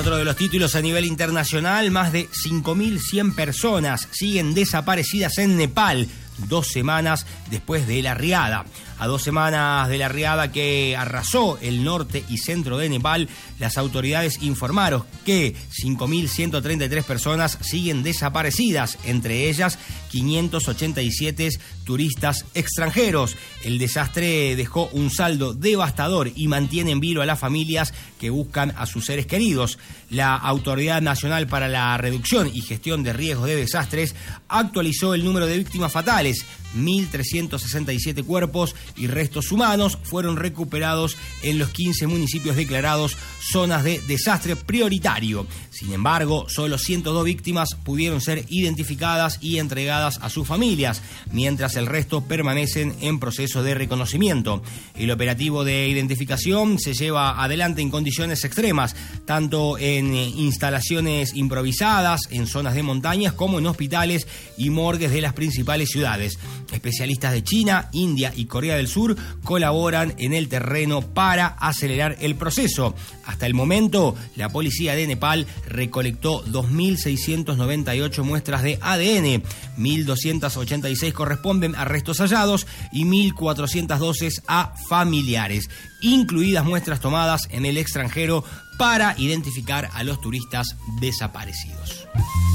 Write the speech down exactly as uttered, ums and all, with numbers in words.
otro de los títulos a nivel internacional, más de cinco mil cien personas siguen desaparecidas en Nepal, dos semanas después de la riada. A dos semanas de la riada que arrasó el norte y centro de Nepal, las autoridades informaron que cinco mil ciento treinta y tres personas siguen desaparecidas, entre ellas quinientos ochenta y siete turistas extranjeros. El desastre dejó un saldo devastador y mantiene en vilo a las familias que buscan a sus seres queridos. La Autoridad Nacional para la Reducción y Gestión de Riesgos de Desastres actualizó el número de víctimas fatales. mil trescientos sesenta y siete cuerpos y restos humanos fueron recuperados en los quince municipios declarados zonas de desastre prioritario. Sin embargo, solo ciento dos víctimas pudieron ser identificadas y entregadas a sus familias, mientras el resto permanecen en proceso de reconocimiento. El operativo de identificación se lleva adelante en condiciones extremas, tanto en instalaciones improvisadas, en zonas de montañas, como en hospitales y morgues de las principales ciudades. Especialistas de China, India y Corea del Sur colaboran en el terreno para acelerar el proceso. Hasta el momento, la policía de Nepal recolectó dos mil seiscientas noventa y ocho muestras de A D N, mil doscientas ochenta y seis corresponden a restos hallados y mil cuatrocientas doce a familiares, incluidas muestras tomadas en el extranjero para identificar a los turistas desaparecidos.